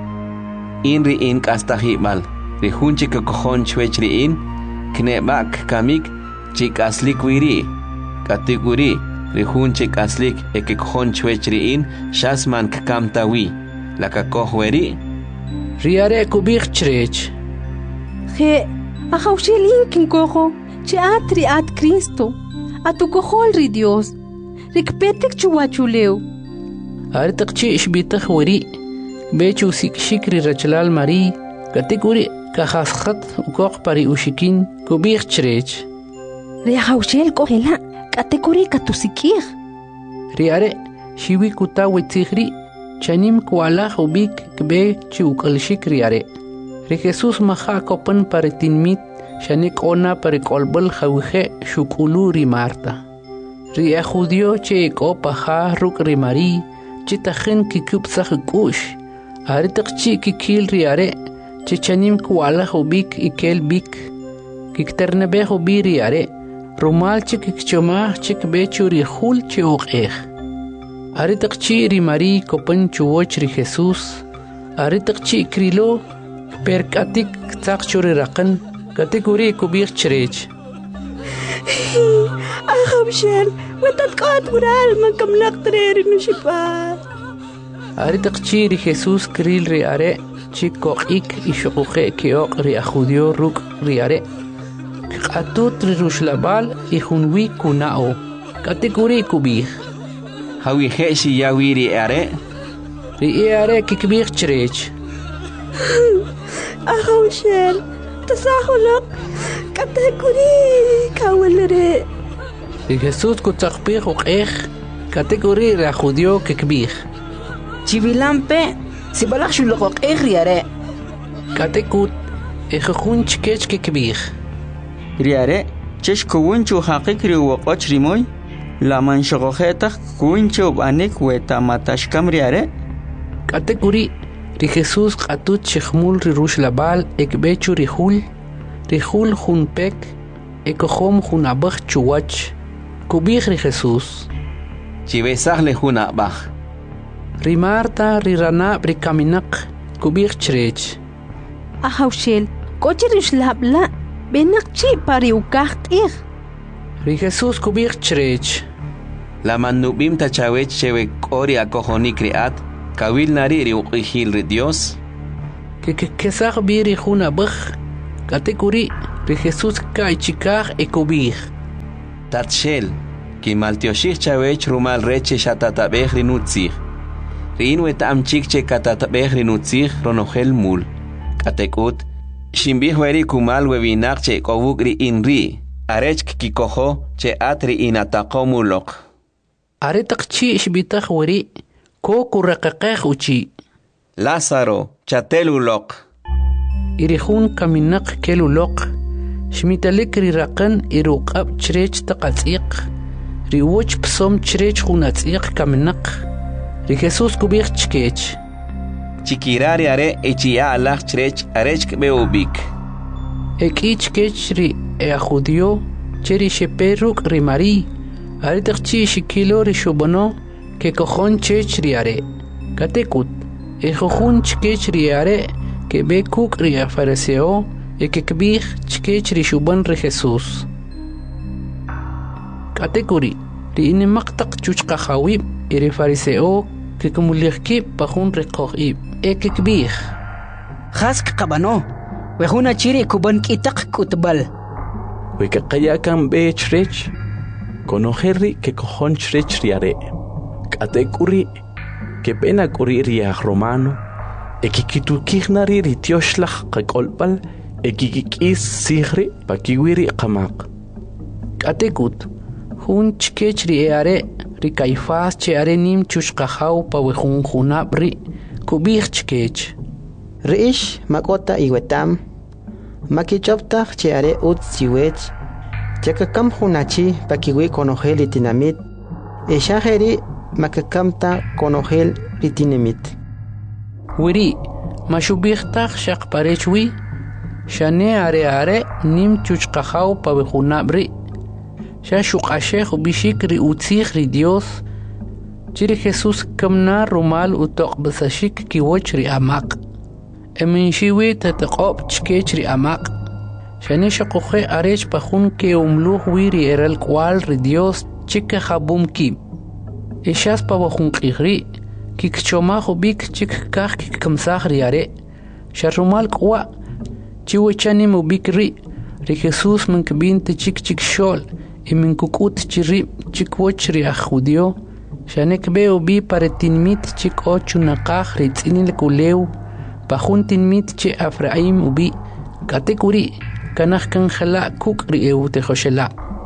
In ri in kastahibal, ri hunchik kojon chwech ri in. Knebak kamik chikaslik wiri katikuri rihun chikaslik ekekjon chwechriin shasman kamtawi lakakojweri riare kubich chrech je ahawshilin kinkojo che atri at Cristo atukojol ri Dios rikpetek chuwachuleu artakchi ishbitaj wiri bechu sikshikri rachlal mari katikuri kahasqat ukoq pari ushikin kubich chrech ri ahawshel kojela katekuri katusikij riare shiwi kutawi tigri chanim kuala ubik kbe chiukalshik riare ri Jesús maha kopan pari tinmit shanik ona pari kolbal khawije shukulu ri Marta ri judío che ko paha ruk ri Mari chitajin kikupsaj kush aritakchi kikil riare Chichanim kuala hubik ikel bik kikternebe hubiri are rumal chik choma chik bechuri hul chiuq eh aritakchi ri Mari kopan chuoch ri Jesús aritakchi krilo perkatik taqchuri raqan kategori kubir chrech ahawshel wetat qat ural makamnak treri nushipar aritakchi ri Jesús kril ri are Chico ik ishoqe keoq ri judío ruk ri are qatut ri rushlabal i hunwi kunao kategori kubih hawi heshi yawi ri are ri are kikbih chrech ahawshel tasahulok kategori kawalre ri Jesús kutaqpih uqeh kategori ri judío kikbih chivilampe Si balak shulok riare. Katekut ejejun chkech kekbih. Riare chesh kuwunchu haqikri waqoch rimoy la manshogojeta kuwunchu anik weta matashkam riare. Katekuri ri Jesús qatut chkhmul ri rush labal ekbechu ri hul ri hul hun pek ekohom hun abach chuwach kubih ri Jesús. Chibesaj le hun abach. Ri Marta ri rana ri kaminak kubir chrech ahawshel kochi rishlabla benak chi pari ukaq qih ri Jesús kubir chrech la manubim tachawech chewe kori akojonik riat kawil nari ri uqihil ri Dios que que que sag biri juna baj katekuri ri Jesús kai chikaj ekubij tatshel ki maltioshich chawech rumal reche shatatabej ri nutzig rin wet am chikche katatabej ri nutzig ronogel mul katekut shimbih weri kumal webinak che kobuk ri inri arech kikojo che atri inataqomulok are taqchi shbitaj weri ko kuraqaqej uchi Lázaro chatelulok irihun kaminak kelulok shmitalik riraqan iruqab chrech taqatsiq riwoch psom chrech hunatsiq kaminak ri Jesus kubich chkech chikirari are echia alach chrech arech beubik ekich kech ri e judio cheri sheperuk ri mari are taqchi shikilo ri shobono ke kojon chech ri are katekut ejojun chkech ri are que be kuk ri fariseo e que kbih chkech ri shuban ri Jesus katekuri ri in maqtaq chuchqa khawib ri fariseo que kumulihki pajun ri qoib e que kbih khask qabano wehuna chiri kuban kitaq kutbal we que qaya kan be chrech conocerri que cojon chrech ri are katekuri que pena kuri ri romano e que kitu kignari ri tioshlach qakolpal e que kikis sigri pakiwiri qamaq katekut hun chkech ri are ri kaifas che are nim chushqahaw pa wehun hunabri kubich chkech riish makota iwetam makichoptaj che are ut siwech chakakam hunachi pakiwi konogel itinamit e shaheri makakamta konogel itinamit wiri mashubihtaj shaqparechwi shane are are nim chushqahaw pa wehunabri shashuqashej bishik ri utzig ri Dios chiri Jesus kamna rumal utoq basashik kiwoch ri amaq emin shiwi tataqob chkech ri amaq shane shaqoje arech pajun ke umluh wiri eral kwal ri Dios chike khabum ki ishas pa wajun qigri kikchoma khubik chik kah kikkamsaj ri are sharumal kwa chiwechani mubikri ri Jesus min kbint chik chik shol y min kukut chiri chikwoch ri judio shanek beo bi para tinmit chik ochu naqaj ri tsinil kulew pajun tinmit che Efraim ubi katekuri kanaj kan khala kuk ri eu te joshela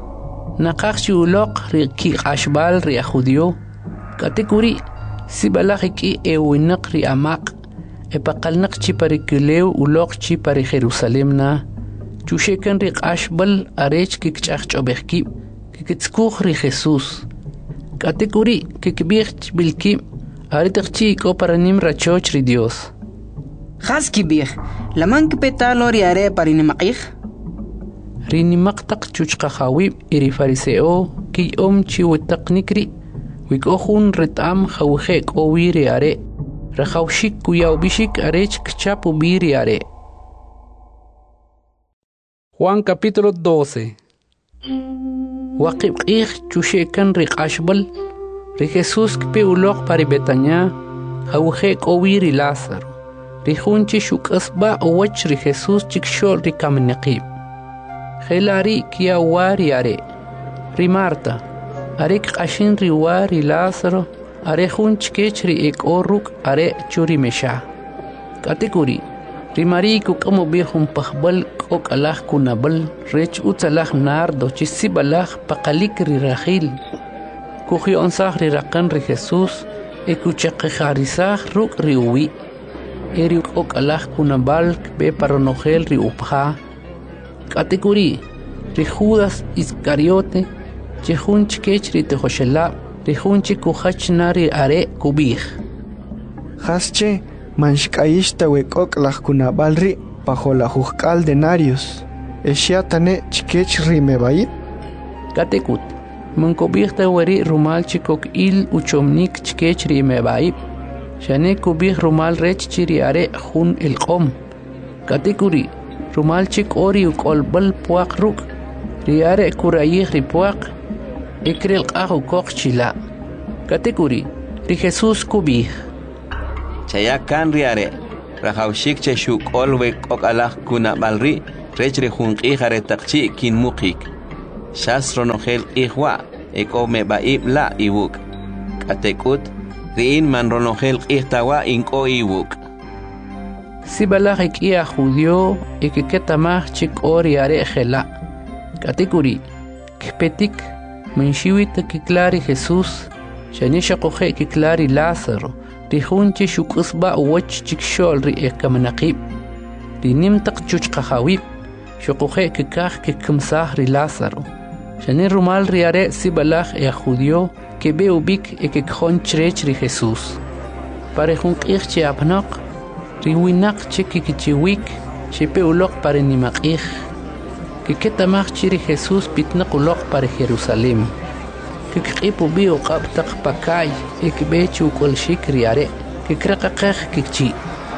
naqaj chi uloq ri ki ashbal ri judio katekuri sibalaj ki ewinaq ri amaq e paqalnaq chi para kulew uloq chi para Jerusalem na chushekan ri ashbal arech kikchach chobeki kikitskuj ri Jesus katekuri kikbich bilki aritchi ko para nim rachoch ri Dios khaski bih laman kpetalo ri are parinimaqih ri nimaqtaq chuchqa khawib iri fariseo ki om chi wtaqnikri wikohun ritam khawje ko wiri are rakhawshik kuyaw bishik arech kchapu biri are Juan capítulo doce. Waqib qih chushekan ri qashbal ri Jesus kpe ulok pari Betania hawje kowiri Lázaro ri hunchi shukasba owach ri Jesus chikshol ri kamnaqib khelari kia wari are ri Marta are qashin ri wari Lázaro are hunch kech ri ek oruk are churi mesha kategori rimari ku kamo bihum pakhbal ok alah kunabal rech utsalah nardo chisibalah paqalik ri rahil ku khion sah ri raqan ri Jesus e ku chaqharisah ruk ri uwi eri ok alah kunabal be paronogel ri upha kategori ri Judas Iscariote che hunch kech ri te joshela ri hunchi ku khachnari are kubih hasche manshkaishta wekok lajkunabalri bajo la juzgal denarios eshiatane chikech rimebaid katekut mankobihta wari rumal chikok il uchomnik chikech rimebaid shane kubih rumal rech chiri are hun el qom katekuri rumal chik ori ukolbal puaq ruk riare kurayih ripuaq ikril qahu kok chila katekuri ri Jesus kubih chaya kan riare rahawshik che shukol we kokalak kuna balri rechre hunqi hare taqchi kin muqik shas ronogel ihwa ekome baib la iwuk katekut riin man ronogel ihtawa inko iwuk sibalak ia judio ekeketama chik ori are khela katekuri kpetik Menshiwit kiklari Jesús, shanisha kohe kiklari Lázaro, rihunchi shukusba uwach chikshol ri ekamanaqib, rinim tak chuch kahawib, shukohe kikah kikumsah ri Lázaro, shani rumal riare sibalach e judio, kebe ubik e kikhon chrech ri Jesús. Pare junk ich apnaq, riwinak chikikichiwik, shepe ulok pare nimak ich, que ketamach chiri Jesús pitnaq uloq para Jerusalén que qipu bi uqabtaq pakay ikbechu kol shikriare que kraqaqaj kikchi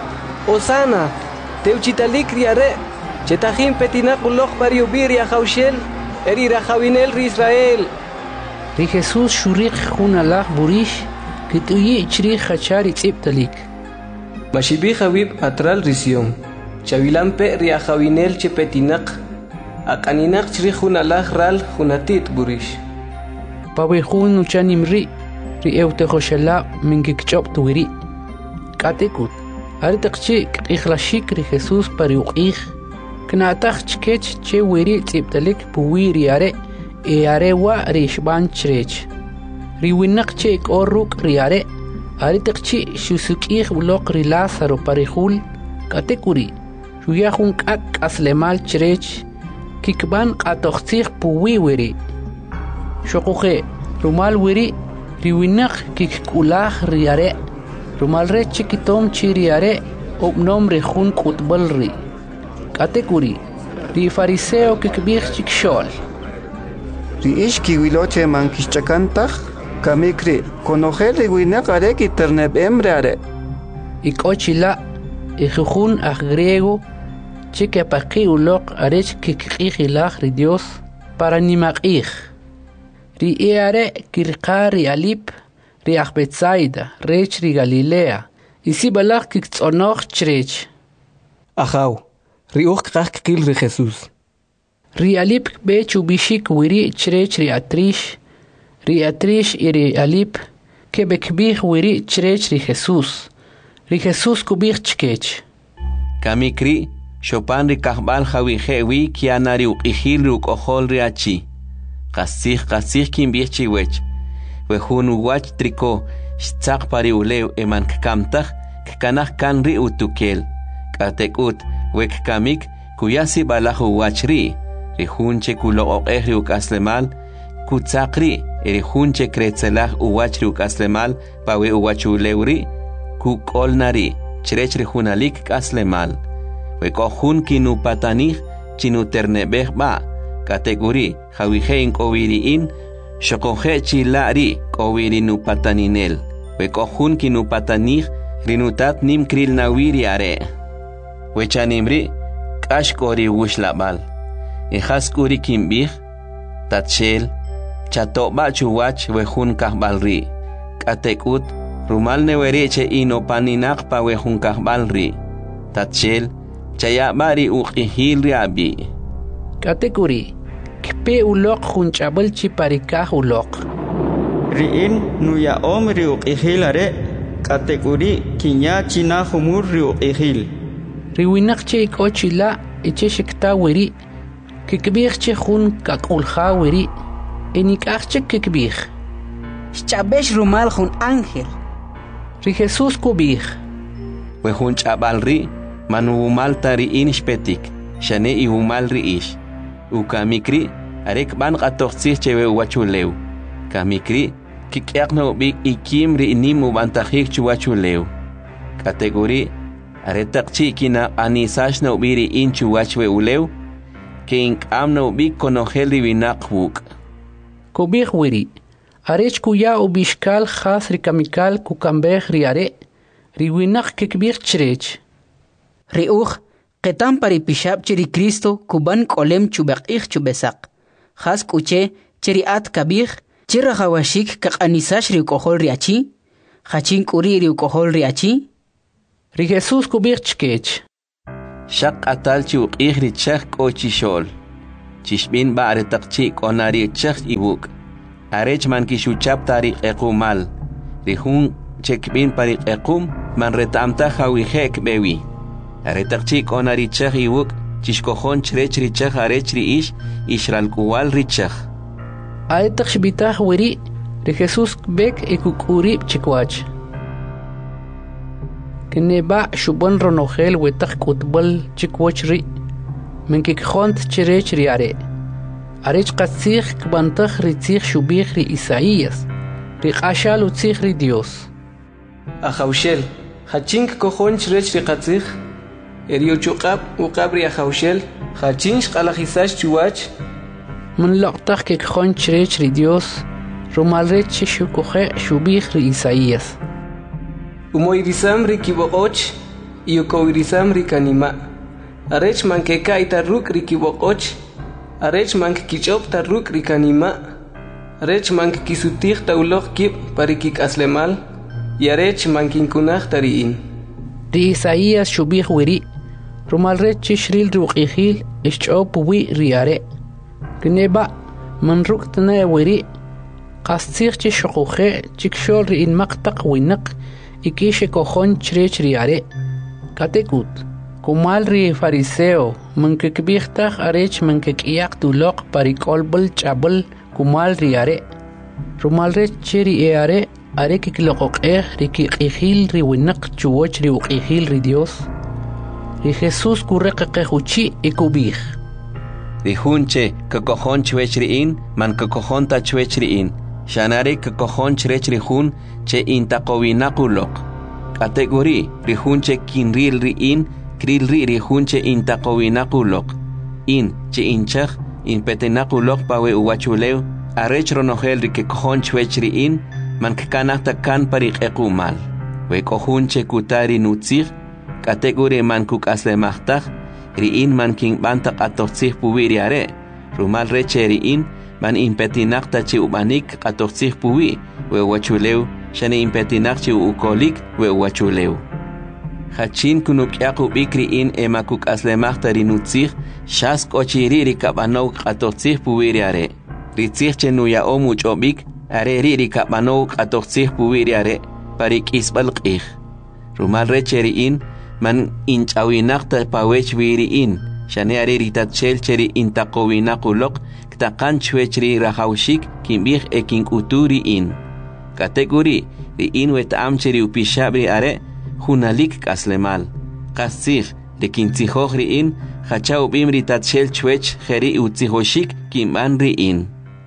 Osana teuchitalik riare chetajin petinaq uloq para yubir ya Jaushel eri rajawinel ri Israel ri Jesús shuriq junalaj burish que tuyi chri khachari tsiptalik mashibi jawib atral risión chavilampe ri ajawinel chepetinaq Akaninak chri junalaj ral junatit burish. Pawe jun uchanimri ri eute khoshela mingikchop tuwiri. Katekut aritakchi ikhlashik ri Jesús pari uqih. Knatakh chkech che wiri tsiptalik puwiri are e are wa rishban chrech. Ri winak che ikorruk ri are aritakchi shusukih uloq ri Lázaro pari khul katekuri. Shuyahun kak aslemal chrech. Kikban qatoqtih puwi wiri shoqoxe rumal wiri riwinak kikkulaj riare rumal re chikitom chiriare obnom re jun qutbalri katekuri ri fariseo kikbih chikshol ri ish kiwiloche man kishchakantaj kamikri konojel riwinak are kiterneb emre ikochila ijujun aj griego Chique paqi uloq arech kikqijilaj ri Dios para nimaqij. Ri eare kirqa ri alip ri Betsaida rech ri Galilea. Isi balaj kiktzonoj chrech. Ajaw, ri uq qaq qil ri Jesús. Ri alip bechu bishik wiri chrech ri atrish. Ri atrish y ri alip que bekbij wiri chrech ri Jesús. Ri Jesús kubij chkech. Kamikri Chopin ri kahbal jawijewi kianari uqihil ri uqohol ri achi. Qasih qasih kimbiechi wech. Wehun uwach triko shtzaq pari ulew eman kkamtaj kkanaj kan ri utukel. Katekut wek kamik kuyasi balaj uwach ri. Ri hunche kuloqoqej ri ukaslemal kutzaq ri eri hunche kretzelaj uwach ri ukaslemal pawe uwach ulew ri kukolnari chrech ri hunalik kaslemal. Wekojun kinu patanij chinu ternebej ba kategori jawijein kowiriin shokoje chilari kowirinu pataninel wekojun kinu patanij rinutat nim kril nawiri are wechanimri kashkori wushlabal ejaskuri kimbij tatshel chatoba chuwach wejun kahbalri katekut rumal newereche inopaninaq pa wejun kahbalri tatshel Chaya bari uqihil riabi. Katekuri, kpe uloq junchabal chiparikah uloq. Riin nuya om ri uqihil are, katekuri kinya china humur ri uqihil. Riwinak che ikochila eche shikta wiri, kikbih che jun kakulha wiri, enikah che kikbih. Chabesh rumal jun ángel. Ri Jesús kubih. Wejun chabal ri. Manu maltari inishpetik, shane i umalri ish. Ukamikri, arek ban qatoqsih chewe wachulew. Kamikri, kikyaqno big ikimri inimu bantajik chuwachulew. Kategori, aretaqchi kina anisashno biri inchu wachwe ulew, ke inkamno big konojeli binaqwuk. Kubih wiri, arech kuya ubishkal khas rikamikal kukambeh riare, riwinak kikbih chrech. Riuj, ketam pari pishab chiri Cristo kuban kolem chubaqih chubesak. Khas kuche chiri at kabih, chira hawashik kak anisash riukohol riachi, hachin kuri riukohol riachi. Ri Jesús kubir chkech. Shaq atal chi uqih ri chak o chishol. Chishbin ba are taqchi konari chak ibuk. Arech man kishuchap tari ekumal. Rihun chekbin pari ekum man retamta hawihek bewi. Are taqchi konari chak ibuk. Chishkohon chrech ri chak arech ri ish ishral kuwal ri chak. Ay taqshbitah wiri. Ri Jesús bek ikukuri chikwach. Keneba shubon ronogel wetak kutbol chikwach ri. Menkik khont chirech ri are. Arech qatzikh kbantakh ri tzikh shubikh ri Isaías. Ri qashal utzikh ri Dios. Ahaushel, hachink kohon chirech ri qatzikh. Erio chuqab uqab ri ahaushel, hachinch qalajisash chuwach. من لقطخ que khon chirech ri Dios. Rumalrech shukoje shubikh ri Isaías. Umoirisam ri kibokoch, iukoirisam ri kanima. Arech mankeka itaruk ri kibokoch, arech mank kichop taruk ri kanima. Arech mank kisutih taulok kip parikik aslemal, y arech mankinkunach tariin. Ri Isaías shubikh wiri. Rumalrech shril ruqihil ischop wi riare. Kneba man ruktna wiri. قاستيخ تي شقوخي تيكشول ري المقطق وينق إكيشي كوخون تشريش رياري كاتيكوت كمال ري فاريسيو من كبيختخ أريش من كياق دولوق باريكول بل چابل كمال رياري رمال ري تشيري إياري أري كيكلوقوق إيخ ري كيخيل ري وينق چووش ري وقيخيل ري ديوس ري خيسوس كوريق قيخوشي إكوبيخ ري هونچه ككوخون چويش ريين من ككوخون تا چويش ريين Shanare que cojon chrech rihun che intaqowinakulok. Category rihun che kinril riin kril ri rihun che intaqowinakulok. In che inchach in petenakulok pawe uwachuleu arech ronogel ri que cojon chwech riin man kanata kan parik ekumal. We cojon che kutari nutzig category man kuk aslemachtaj riin man king bantak atotzig puwiriare. Rumal reche riin man impetinak ta chi umanik qatoqsih puwi we wachuleu shani impetinak chi ukolik we wachuleu hachin kunuk yaqu bikri in emakuk aslemach tarinutzih shas kochiri rikabanok qatoqsih puwi riare ritzih chenu ya omuch obik are ri rikabanok qatoqsih puwi riare parik isbal qih rumal recheri in man inchawinak ta pawech wiri in shani are ritatchel cheri intaqowinakulok Takan chwechri rahaushik kimbih ekin uturi in. Kategori di in wet amcheri upishabri are hunalik kaslemal. Kasih de kintihohri in hachau bimri tatshel chwech heri utzihoshik kimanri in.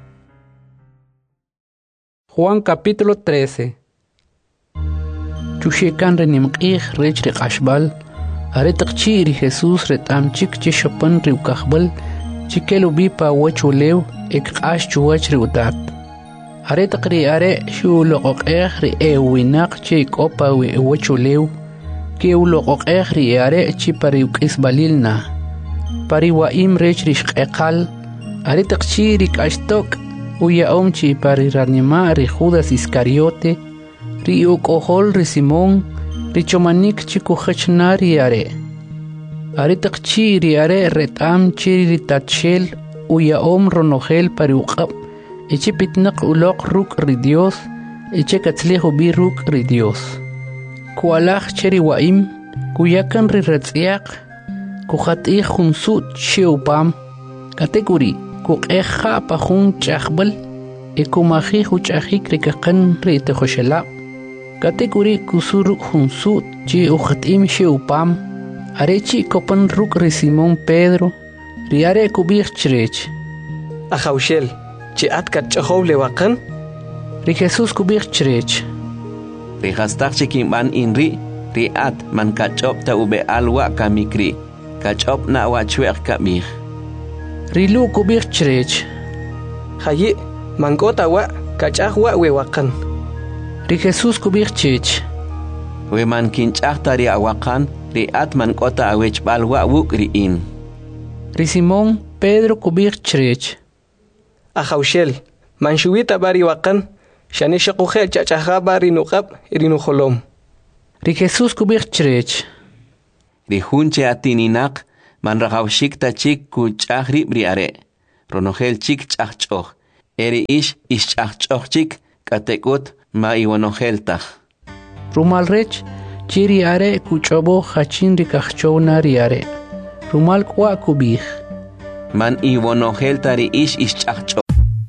Juan capítulo trece. Chushekan renimqih rechri qashbal are taqchiri Jesús retam chik chishapan riukahbal Chikelu bipa wachuleu ek ash chuwach riutat. Are taqri are shu loqoq ri e winak chi kopa we wachuleu ke u loqoq ri are chi pari isbalilna. Pari wa im rech rishqeqal are taqchi ri kashtok u ya om chi pari ranima ri Judas Iscariote ri u kohol ri Simón ri chomanik chi kuchnari are. Are taqchi ri are retam chiri tatshel uya om ronogel pariuqab eche pitnaq uloq ruk ri Dios eche katzlejo bi ruk ri Dios kualaj cheri waim kuyakan ri ratziaq kuhatih hunsut cheupam kategori kuqeja pajun chaqbal ekumaji huchajik rikaqan ri tejoshela kategori kusuru hunsut chi uhatim cheupam Arechi kopan ruk ri Simón Pedro, riare kubir chrech. Ahaushel, chi atkat chahow lewakan? Ri Jesús kubir chrech. Ri hastak chikim man inri, ri at man kachop ta ube alwa kamikri, kachop na wa chwek kamir. Ri lu kubir chrech. Hayi, mangota wa kachah wa wewakan. Ri Jesús kubir chrech. We man kinchah ta ri awakan, ri atman kota awech balwa wuk ri in. Ri Simón Pedro kubir chrech. Ahaushel, man shuwita bari wakan, shani shakukhel chachaha bari nuqab iri nuholom. Ri Jesús kubich chrech. Ri hunche atininak man ragawshik ta chik ku chahri briare. Ronogel chik chachchoch. Eri ish ish chachchoch chik katekut ma iwanogel tach. Rumal rech chiri are kuchobo hachin ri kachchowna ri are. Rumal kwa kubich. Man iwanogel tari ish ish chachchoch.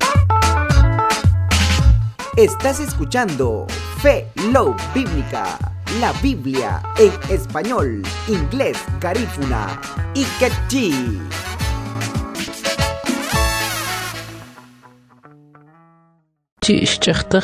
Estás escuchando Fe Love Bíblica, la Biblia en español, inglés, garífuna y quechí. Chi